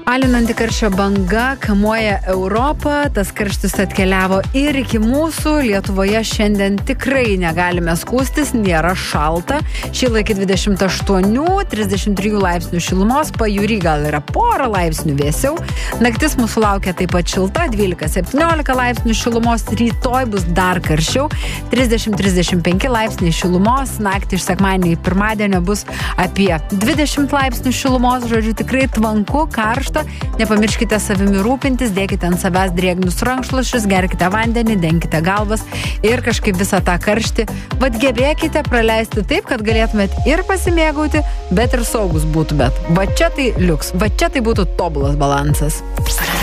Alinanti karščio banga kamuoja Europą, tas karštis atkeliavo ir iki mūsų. Lietuvoje šiandien tikrai negalime skūstis, nėra šalta. Šįla iki 28-33 laipsnių šilumos, pajūry gal yra porą laipsnių vėsiau. Naktis mūsų laukia taip pat šilta, 12-17 laipsnių šilumos, rytoj bus dar karščiau, 30-35 laipsniai šilumos, naktį iš sekmadienio į pirmadienio bus apie 20 laipsnių šilumos, žodžiu, tikrai tvanku, karšta. Nepamirškite savimi rūpintis, dėkite ant savęs drėgnus rankšluosčius, gerkite vandenį, denkite galvas ir kažkaip visą tą karštį gebėkite praleisti taip, kad galėtumėt ir pasimėgauti, bet ir saugus būtumėt. Va čia tai liuks, va čia tai būtų tobulas balansas.